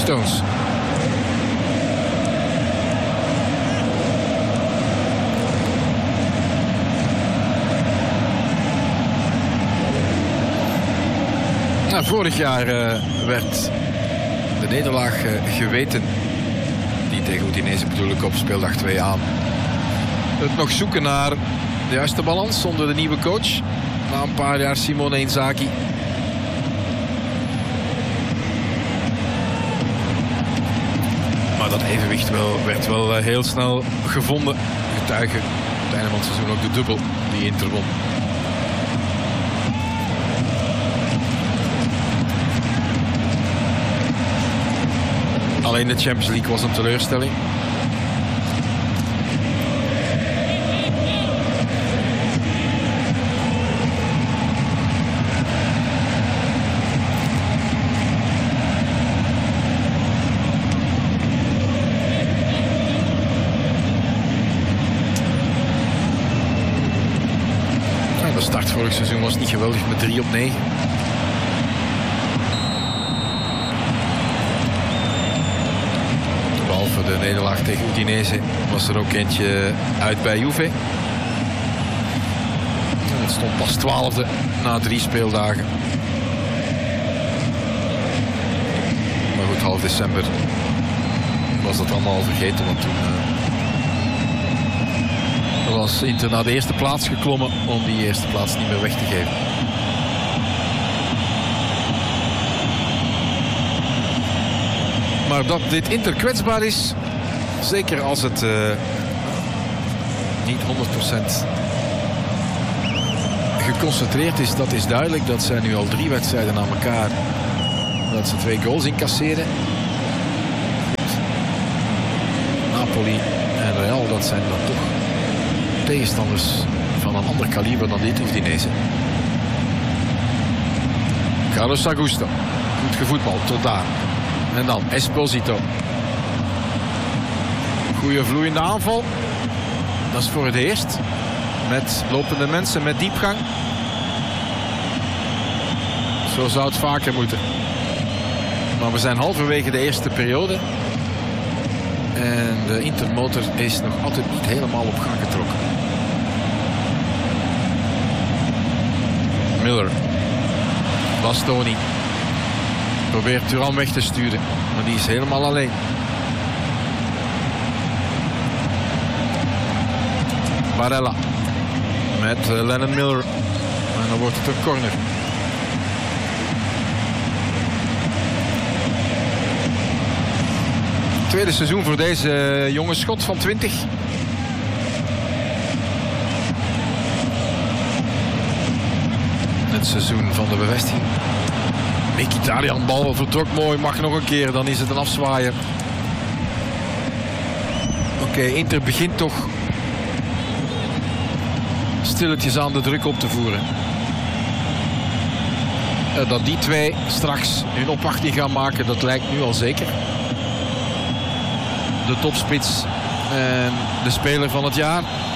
Stones. Nou, vorig jaar werd de nederlaag geweten. Die tegen Udinese bedoel ik op speeldag 2 aan. Het nog zoeken naar de juiste balans onder de nieuwe coach. Na een paar jaar Simone Inzaghi. Maar dat evenwicht werd wel heel snel gevonden. Getuigen op het einde van het seizoen ook de dubbel die Inter won. Alleen de Champions League was een teleurstelling. De start vorig seizoen was niet geweldig met 3 op 9. Behalve de nederlaag tegen Udinese was er ook eentje uit bij Juve. Het stond pas 12e na 3 speeldagen. Maar goed, half december was dat allemaal al vergeten, want toen was Inter naar de eerste plaats geklommen om die eerste plaats niet meer weg te geven. Maar dat dit Inter kwetsbaar is, zeker als het niet 100% geconcentreerd is, dat is duidelijk. Dat zijn nu al 3 wedstrijden aan elkaar dat ze 2 goals incasseren. Napoli en Real, dat zijn dan toch tegenstanders van een ander kaliber dan dit Udinese. Carlos Augusto. Goed gevoetbald tot daar. En dan Esposito. Goeie vloeiende aanval. Dat is voor het eerst. Met lopende mensen, met diepgang. Zo zou het vaker moeten. Maar we zijn halverwege de eerste periode. En de Intermotor is nog altijd niet helemaal op gang getrokken. Miller. Bastoni. Probeert Thuram weg te sturen. Maar die is helemaal alleen. Barella. Met Lennon Miller. En dan wordt het een corner. Tweede seizoen voor deze jonge schot van 20. Het seizoen van de bevestiging. Mkhitaryan bal vertrok mooi, mag nog een keer, dan is het een afzwaaier. Oké, Inter begint toch stilletjes aan de druk op te voeren. Dat die 2 straks hun opwachting gaan maken, dat lijkt nu al zeker. De topspits en de speler van het jaar.